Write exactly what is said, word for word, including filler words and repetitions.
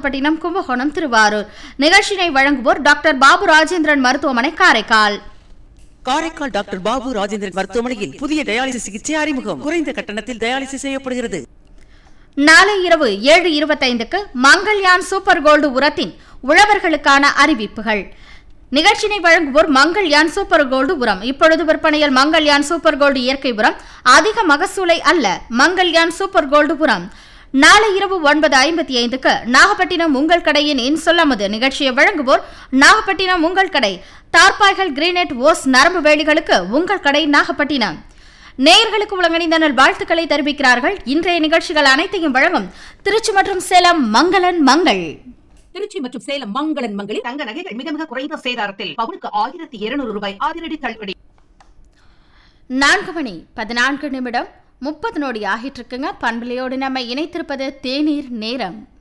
நாகப்பட்டினம், கும்பகோணம், திருவாரூர். நிகழ்ச்சியை வழங்குவோர் டாக்டர் பாபு ராஜேந்திரன் மருத்துவமனை, காரைக்கால். காரைக்கால் டாக்டர் பாபு ராஜேந்திரன் மருத்துவமனையில் புதிய டயாலிசிஸ் சிகிச்சை அறிமுகம். குறைந்த கட்டணத்தில் டயாலிசிஸ் செய்யப்படுகிறது. நாளை இரவு ஏழு இருபத்தைந்துக்கு மங்கள்யான் சூப்பர் கோல்டு உரத்தின் உழவர்களுக்கான அறிவிப்புகள். நிகழ்ச்சியை வழங்குவோர் மங்கள்யான் சூப்பர் கோல்டு உரம். இப்பொழுது விற்பனையில் மங்கள்யான் சூப்பர் கோல்டு இயற்கை உரம். அதிக மகசூலை அல்ல, மங்கள்யான் சூப்பர் கோல்டு உரம். நாளை இரவு ஒன்பது ஐம்பத்தி ஐந்துக்கு நாகப்பட்டினம் உங்கள் கடையின் இன்சொல்லமது நிகழ்ச்சியை வழங்குவோர் நாகப்பட்டினம் உங்கள் கடை. தார்பாய்கள், கிரீனெட், ஓஸ், நரம்பு வேலிகளுக்கு உங்கள் கடை நாகப்பட்டினம். நேயர்களுக்கு உலகணிந்த நல் வாழ்த்துக்களை தெரிவிக்கிறார்கள். இன்றைய நிகழ்ச்சிகள் அனைத்தையும் வழங்கும் திருச்சி மற்றும் சேலம் மங்களன் மங்கள். திருச்சி மற்றும் சேலம் மங்களன் மங்களில் தங்க நகைகள் மிக மிக குறைந்த சேதாரத்தில் பவுனுக்கு ஆயிரத்தி இருநூறு ரூபாய் அதிரடி தள்ளுபடி. நான்கு மணி பதினான்கு நிமிடம் முப்பது நொடி ஆகிட்டு இருக்குங்க. பண்பலையோடு நம்ம இணைத்திருப்பது தேநீர் நேரம்.